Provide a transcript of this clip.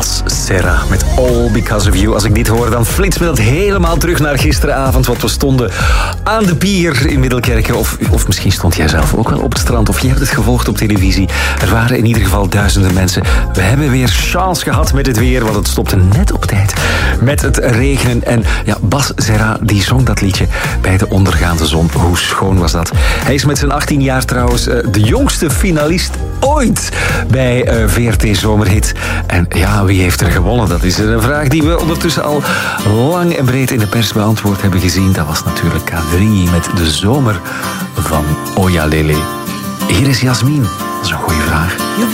Bas Serra met All Because of You. Als ik dit hoor, dan flitst me dat helemaal terug naar gisteravond. Want we stonden aan de pier in Middelkerken. Of misschien stond jij zelf ook wel op het strand. Of je hebt het gevolgd op televisie. Er waren in ieder geval duizenden mensen. We hebben weer chance gehad met het weer. Want het stopte net op tijd met het regenen. En ja, Bas Serra die zong dat liedje bij de ondergaande zon. Hoe schoon was dat? Hij is met zijn 18 jaar trouwens de jongste finalist ooit bij VRT Zomerhit. En ja, wie heeft er gewonnen? Dat is een vraag die we ondertussen al lang en breed in de pers beantwoord hebben gezien. Dat was natuurlijk K3 met De Zomer van Oya Lele. Hier is Jasmin. Dat is een goede vraag.